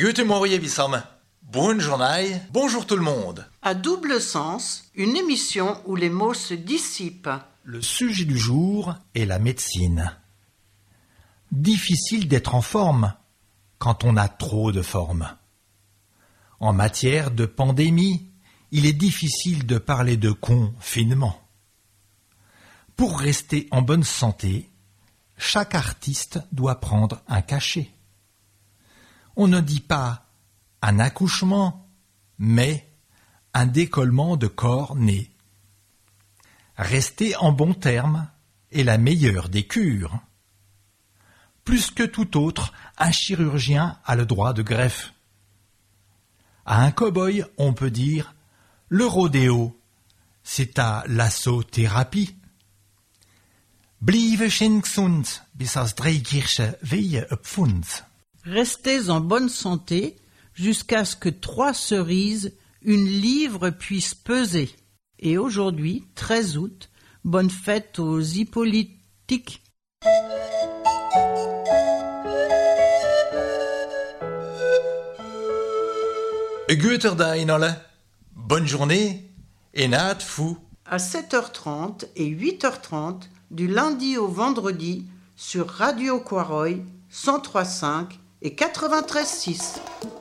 Guten Morgen, Bissam. Bonne journée, bonjour tout le monde. À double sens, une émission où les mots se dissipent. Le sujet du jour est la médecine. Difficile d'être en forme quand on a trop de forme. En matière de pandémie, il est difficile de parler de confinement. Pour rester en bonne santé, chaque artiste doit prendre un cachet. On ne dit pas un accouchement, mais un décollement de corps-nez. Rester en bons termes est la meilleure des cures. Plus que tout autre, un chirurgien a le droit de greffe. À un cow-boy, on peut dire « le rodéo, c'est à l'assothérapie ». Blieve schön gesund, bis aus Dreikirche wehe Pfund. Restez en bonne santé jusqu'à ce que 3 cerises, une livre puisse peser. Et aujourd'hui, 13 août, bonne fête aux hippolytiques. Guter Dag alle. Bonne journée et naat fou. À 7h30 et 8h30, du lundi au vendredi, sur Radio Quaroy, 103.5 et 93.6.